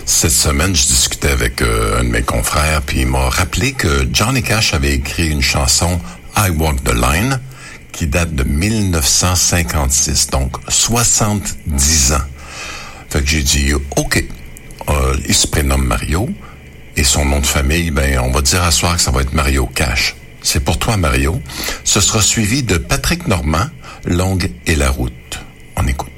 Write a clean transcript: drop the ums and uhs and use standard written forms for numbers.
Cette semaine, je discutais avec un de mes confrères, puis il m'a rappelé que Johnny Cash avait écrit une chanson « I Walk the Line » qui date de 1956, donc 70 ans. Fait que j'ai dit « OK, il se prénomme Mario, et son nom de famille, on va dire à soir que ça va être Mario Cash. C'est pour toi, Mario. Ce sera suivi de Patrick Normand, Longue et la route. On écoute.